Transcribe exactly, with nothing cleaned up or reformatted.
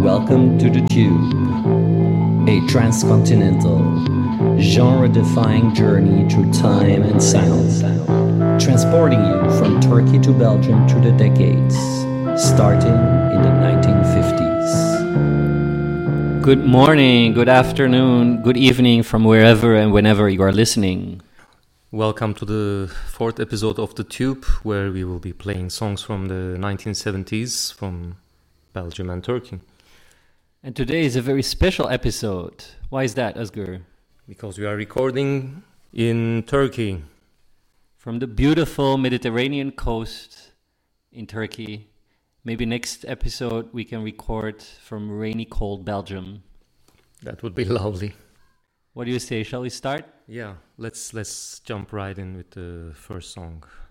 Welcome to The Tube, a transcontinental, genre-defying journey through time and sound, transporting you from Turkey to Belgium through the decades, starting in the nineteen fifties. Good morning, good afternoon, good evening from wherever and whenever you are listening. Welcome to the fourth episode of The Tube, where we will be playing songs from the nineteen seventies from Belgium and Turkey. And today is a very special episode. Why is that, Özgür? Because we are recording in Turkey. From the beautiful Mediterranean coast in Turkey. Maybe next episode we can record from rainy, cold Belgium. That would be lovely. What do you say? Shall we start? Yeah, let's let's jump right in with the first song.